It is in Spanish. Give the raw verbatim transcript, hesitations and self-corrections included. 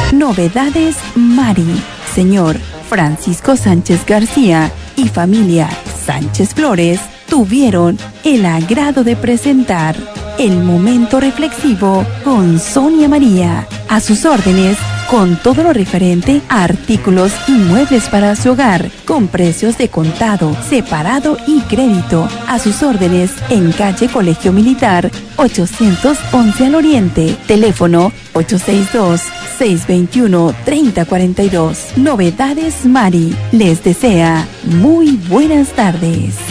Novedades Mari. Señor Francisco Sánchez García y familia Sánchez Flores tuvieron el agrado de presentar El Momento Reflexivo con Sonia María. A sus órdenes, con todo lo referente a artículos y muebles para su hogar, con precios de contado, separado y crédito. A sus órdenes, en calle Colegio Militar, ochocientos once al Oriente. Teléfono ocho seis dos, seis dos uno, tres cero cuatro dos. Novedades Mari les desea muy buenas tardes.